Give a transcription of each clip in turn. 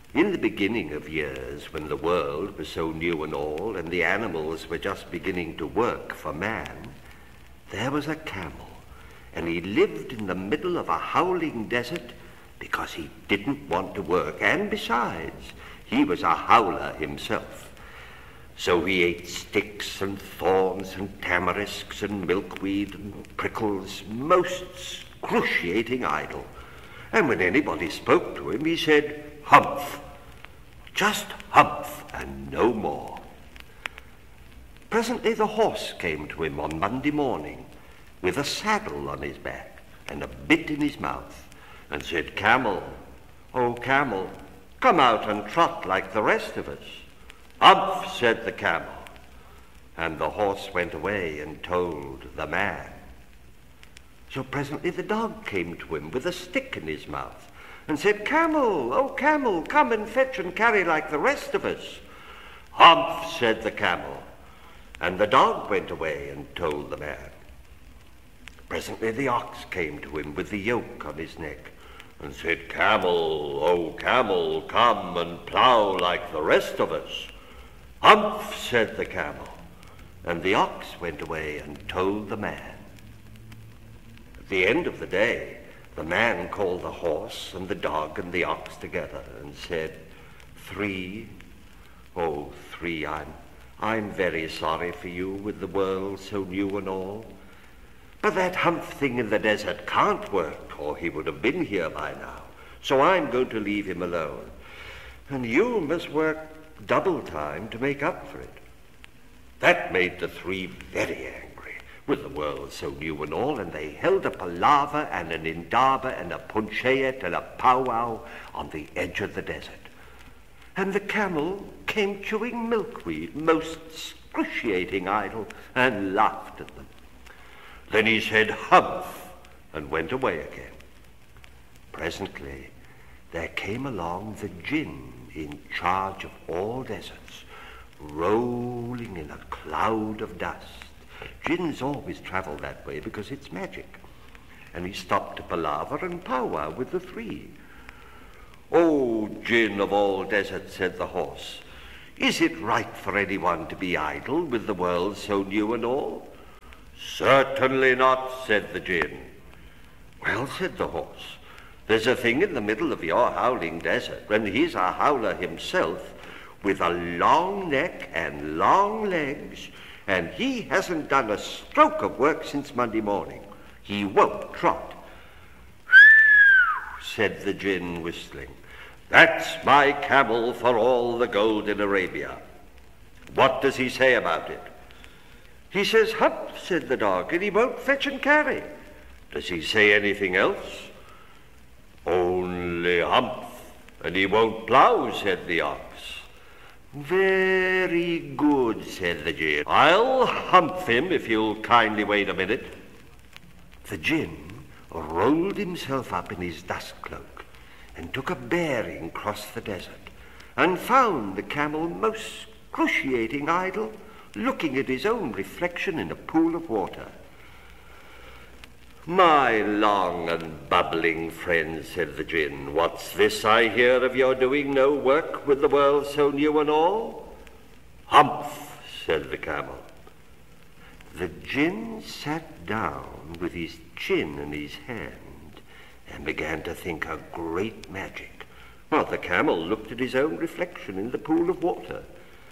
In the beginning of years, when the world was so new and all, and the animals were just beginning to work for man, there was a camel, and he lived in the middle of a howling desert because he didn't want to work, and besides, he was a howler himself. So he ate sticks and thorns and tamarisks and milkweed and prickles, most excruciating idle. And when anybody spoke to him, he said, "Humph," just humph and no more. Presently the horse came to him on Monday morning with a saddle on his back and a bit in his mouth, and said, "Camel, oh camel, come out and trot like the rest of us." "Humph," said the camel, and the horse went away and told the man. So presently the dog came to him with a stick in his mouth and said, "Camel, oh camel, come and fetch and carry like the rest of us." "Humph," said the camel, and the dog went away and told the man. Presently the ox came to him with the yoke on his neck and said, "Camel, oh camel, come and plough like the rest of us." "Humph," said the camel, and the ox went away and told the man. At the end of the day, the man called the horse and the dog and the ox together and said, "Three, oh three, I'm very sorry for you with the world so new and all. But that humph thing in the desert can't work, or he would have been here by now. So I'm going to leave him alone. And you must work double time to make up for it." That made the three very angry with the world so new and all, and they held a palaver and an indaba and a punchayet and a powwow on the edge of the desert. And the camel came chewing milkweed, most excruciating idle, and laughed at them. Then he said, "Humph," and went away again. Presently there came along the Jinn in charge of all deserts, rolling in a cloud of dust. Jinns always travel that way because it's magic. And he stopped to palaver and powwow with the three. "Oh, Jinn of all deserts," said the horse, "is it right for anyone to be idle with the world so new and all?" "Certainly not," said the Jinn. "Well," said the horse, "there's a thing in the middle of your howling desert, and he's a howler himself, with a long neck and long legs, and he hasn't done a stroke of work since Monday morning. He won't trot." said the Jinn, whistling. "That's my camel for all the gold in Arabia. What does he say about it?" "He says, 'Humph,'" said the dog, "and he won't fetch and carry." "Does he say anything else?" "Only humph, and he won't plough," said the ox. "Very good," said the Jinn. "I'll humph him if you'll kindly wait a minute." The Jinn rolled himself up in his dust cloak and took a bearing across the desert and found the camel most excruciating idle, looking at his own reflection in a pool of water. "My long and bubbling friend," said the Jinn, "what's this I hear of your doing no work with the world so new and all?" "Humph," said the camel. The Jinn sat down with his chin in his hand and began to think a great magic, while the camel looked at his own reflection in the pool of water.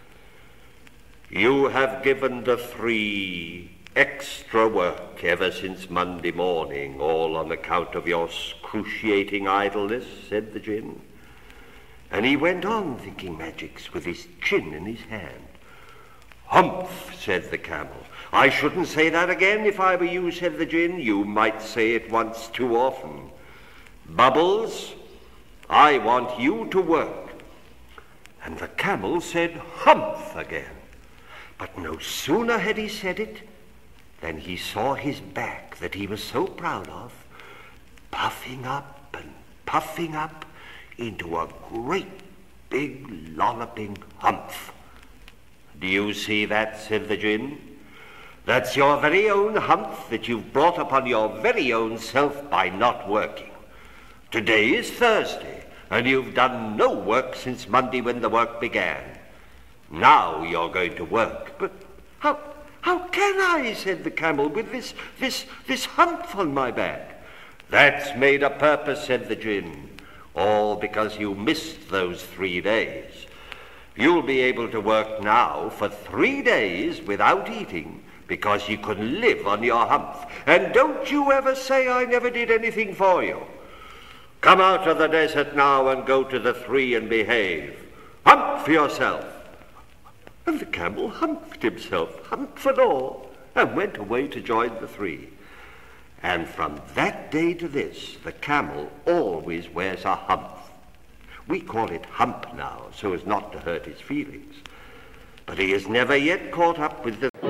"You have given the three extra work ever since Monday morning, all on account of your excruciating idleness," said the Jinn. And he went on thinking magics with his chin in his hand. "Humph," said the camel. "I shouldn't say that again if I were you," said the Jinn. "You might say it once too often. Bubbles, I want you to work." And the camel said, "Humph," again. But no sooner had he said it than he saw his back that he was so proud of, puffing up and puffing up into a great big lolloping humph. "Do you see that?" said the Jinn. "That's your very own humph that you've brought upon your very own self by not working. Today is Thursday, and you've done no work since Monday when the work began. Now you're going to work. But how can I, said the camel, with this hump on my back? That's made a purpose, said the gin, all because you missed those 3 days. You'll be able to work now for 3 days without eating, because you can live on your hump. And don't you ever say I never did anything for you. Come out of the desert now and go to the 3 and behave. Hump for yourself. And the camel humped himself, hump and all, and went away to join the 3. And from that day to this, the camel always wears a hump. We call it hump now, so as not to hurt his feelings. But he has never yet caught up with the